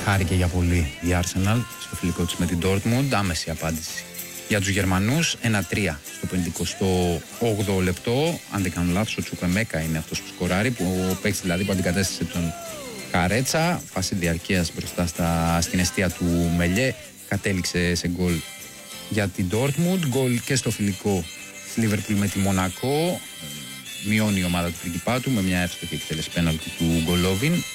χάρηκε για πολύ η Arsenal στο φιλικό της με την Dortmund. Άμεση απάντηση για τους Γερμανούς. 1-3 στο 58ο λεπτό. Αν δεν κάνω λάθος, ο Τσουκεμέκα είναι αυτός που σκοράρει, που ο παίκτης δηλαδή που αντικατέστησε τον Καρέτσα. Φάση διαρκείας μπροστά στην εστία του Μελιέ. Κατέληξε σε γκολ για την Dortmund. Γκολ και στο φιλικό στη Λίβερπουλ με τη Μονακό. Μειώνει η ομάδα του πριγκιπάτου με μια εύστοχη εκτέλεση πέναλτι του Γκολόβιν.